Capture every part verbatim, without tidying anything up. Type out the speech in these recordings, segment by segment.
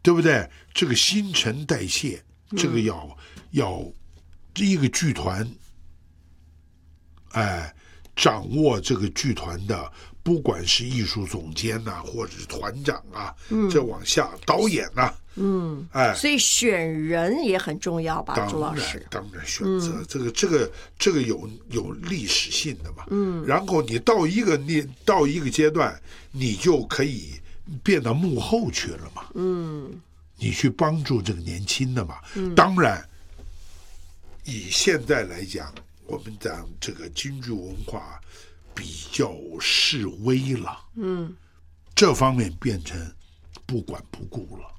对不对？这个新陈代谢，这个要、嗯、要一个剧团，哎，掌握这个剧团的，不管是艺术总监呐、啊，或者是团长啊，嗯，这往下导演呐、啊， 嗯， 哎， 所以选人也很重要吧，朱老师？ 当然选择、嗯、这个这个这个有有历史性的嘛， 嗯， 然后你到一个你到一个阶段，你就可以变到幕后去了嘛， 嗯， 你去帮助这个年轻的嘛，嗯，当然，以现在来讲，我们讲这个京剧文化比较式微了， 嗯， 这方面变成不管不顾了。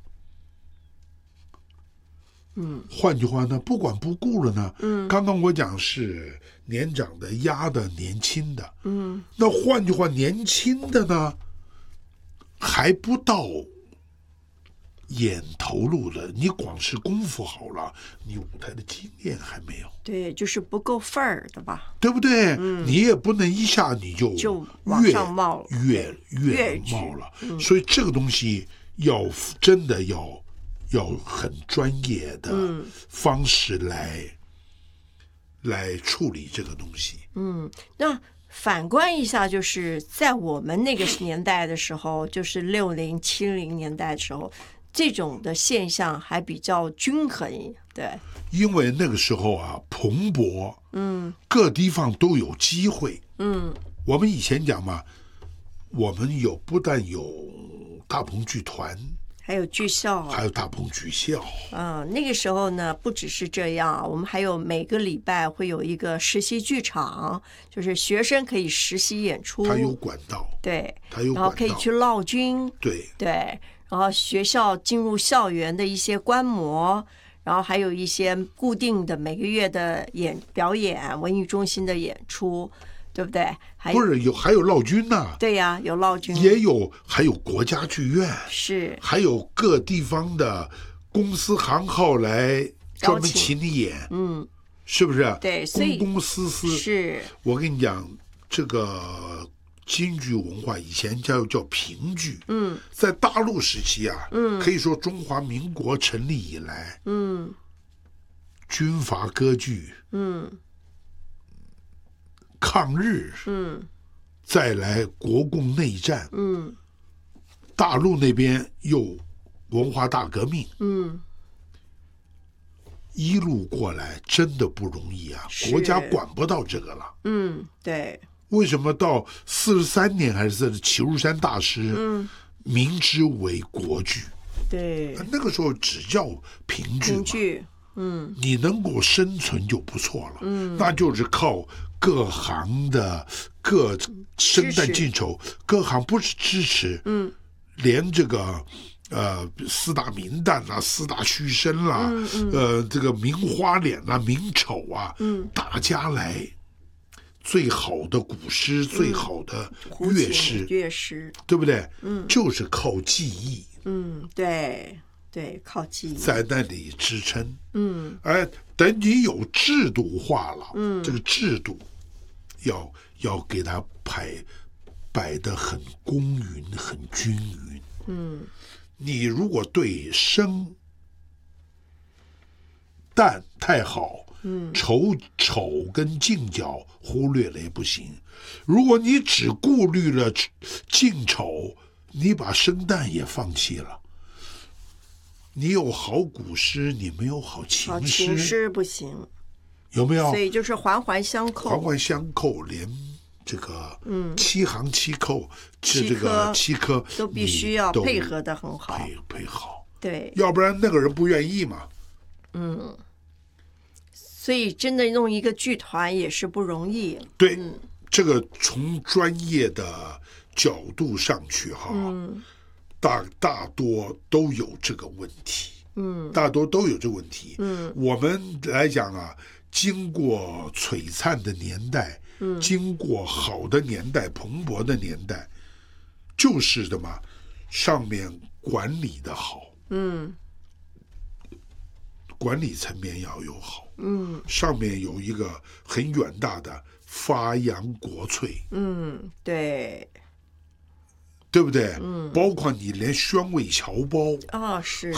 嗯， 换句话呢，不管不顾了呢， 嗯， 刚刚我讲是年长的压的年轻的， 嗯， 那换句话，年轻的呢还不到演投入的，你光是功夫好了，你舞台的经验还没有， 对，就是不够份儿的吧， 对不对？ 嗯， 你也不能一下你就就往上冒了， 越越越冒了，嗯，所以这个东西要真的要。要很专业的方式来、嗯、来处理这个东西。 嗯，那反观一下，就是在我们那个年代的时候，就是六零七零年代的时候，这种的现象还比较均衡，对。 因为那个时候啊，蓬勃， 嗯， 各地方都有机会。 嗯， 我们以前讲嘛，我们有不但有大鹏剧团。 还有剧校， 还有大鹏剧校。 嗯，那个时候呢，不只是这样，我们还有每个礼拜会有一个实习剧场，就是学生可以实习演出。 他有管道， 对， 他有管道， 然后可以去烙军， 对对，然后学校进入校园的一些观摩，然后还有一些固定的每个月的演表演，文艺中心的演出。对不对？还不是有还有烙军呢、啊？ 对呀、啊，有烙军， 也有还有国家剧院， 是还有各地方的公司行号来专门请你演， 嗯， 是不是？ 对，所以公公司司是。 我跟你讲，这个京剧文化以前叫叫评剧， 嗯， 在大陆时期啊， 嗯， 可以说中华民国成立以来， 嗯， 军阀割据， 嗯。 抗日， 嗯， 再来国共内战， 嗯， 大陆那边又文化大革命， 嗯， 一路过来真的不容易啊，国家管不到这个了。 嗯，对。 为什么到四十三年还是齐如山大师， 嗯， 明之为国剧？ 对， 那个时候只叫评剧嘛， 评剧，嗯， 你能够生存就不错了， 嗯， 那就是靠各行的各生旦净丑，各行不是支持， 嗯， 连这个呃四大名旦啦、四大须生啦， 嗯嗯、 呃这个名花脸啦、名丑啊， 嗯， 大家来最好的古诗、嗯、最好的乐师， 乐师， 对不对？ 嗯， 就是靠技艺， 嗯，对对，靠技艺在那里支撑， 嗯， 哎，等你有制度化了， 嗯， 这个制度要要给它排摆得很公允、很均匀， 嗯， 你如果对生旦太好， 嗯， 丑丑跟净角忽略了也不行。如果你只顾虑了净丑，你把生旦也放弃了。你有好古诗，你没有好情诗， 情诗不行， 有没有？ 所以就是环环相扣， 环环相扣，连这个嗯七行七扣，是这个七科都必须要配合得很好， 配配好， 对， 要不然那个人不愿意嘛。 嗯，所以真的弄一个剧团也是不容易。 对， 嗯、 这个从专业的角度上去哈。 嗯大大多都有这个问题， 嗯， 大多都有这个问题， 嗯， 我们来讲啊，经过璀璨的年代， 嗯， 经过好的年代、蓬勃的年代，就是的嘛，上面管理的好， 嗯， 管理层面要有好， 嗯， 上面有一个很远大的发扬国粹， 嗯，对。 对不对？ 嗯， 包括你连宣慰侨胞啊、哦、是